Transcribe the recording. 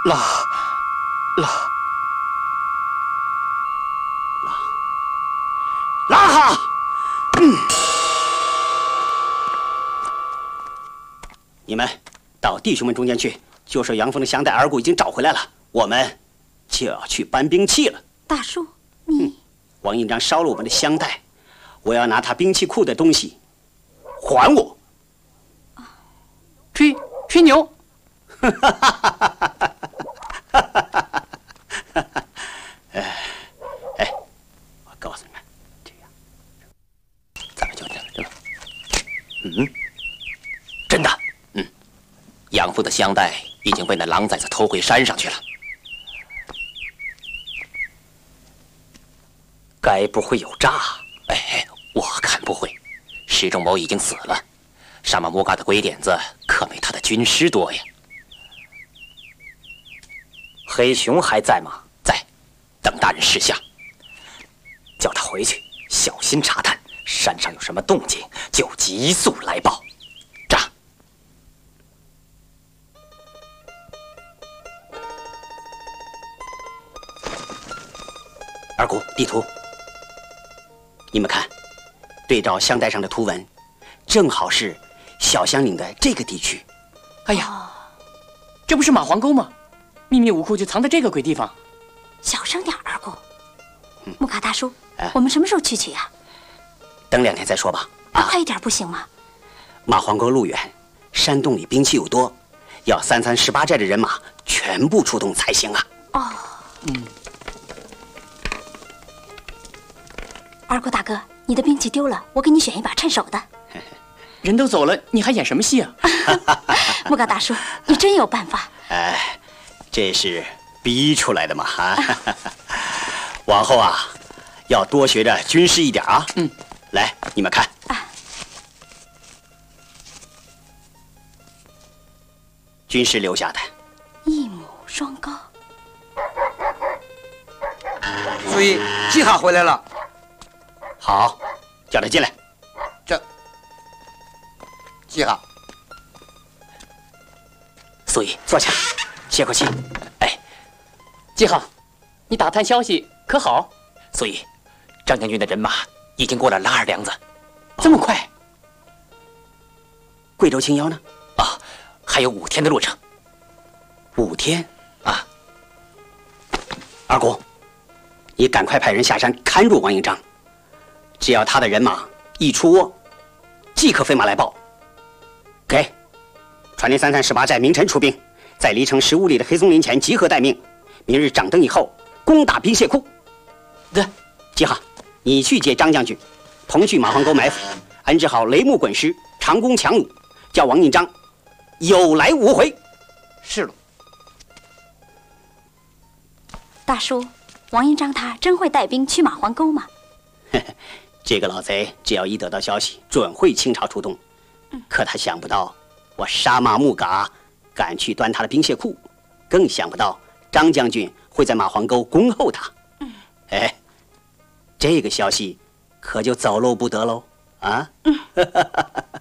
拉哈！你们到弟兄们中间去，就说杨峰的香袋二姑已经找回来了，我们就要去搬兵器了。 大叔，你…… 王印章烧了我们的香袋，我要拿他兵器库的东西还我。 吹牛！ 哎，我告诉你们，这样，咱们就这样。 真的？杨父的香袋已经被那狼崽子偷回山上去了。该不会有诈？哎，我看不会。石仲谋已经死了，沙马木嘎的鬼点子可没他的军师多呀。黑熊还在吗？在，等大人示下。叫他回去，小心查探，山上有什么动静就急速来报。这。 二姑，地图，你们看，对照香袋上的图文，正好是小香岭的这个地区。 哎呀，这不是马皇沟吗？秘密武库就藏在这个鬼地方。 小声点，二姑。木卡大叔，我们什么时候去取呀？ 等2天再说吧。 快一点不行吗？ 马皇沟路远，山洞里兵器又多，要3318寨的人马全部出动才行啊。 哦，二姑大哥，你的兵器丢了，我给你选一把趁手的。 人都走了，你还演什么戏啊？ 木卡大叔，你真有办法。 哎，这是逼出来的嘛哈！往后啊，要多学着军师一点啊。来，你们看。军师留下的。 一母双高。 所以季哈回来了。 好，叫他进来。 季哈。 所以坐下，歇口气。哎， 季哈，你打探消息可好？ 所以，张将军的人马已经过了拉尔梁子。 这么快？ 贵州青妖呢？ 啊，还有5天的路程。 5天啊！ 二姑，你赶快派人下山看住王应章，只要他的人马一出窝，即刻飞马来报。给，传令3318寨明晨出兵，在离城15里的黑松林前集合待命。明日掌灯以后，攻打兵械库。对，季哈，你去接张将军，同去马皇沟埋伏，安置好雷木滚石、长弓强弩，叫王应章有来无回。 是了。 大叔，王应章他真会带兵去马皇沟吗？ 这个老贼只要一得到消息，准会倾巢出动。可他想不到我沙马木嘎赶去端他的兵械库，更想不到张将军会在马皇沟恭候他。哎，这个消息可就走漏不得喽啊！